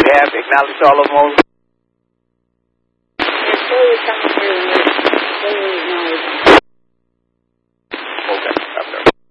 have acknowledged all of them over? Before you come here, they will acknowledge them.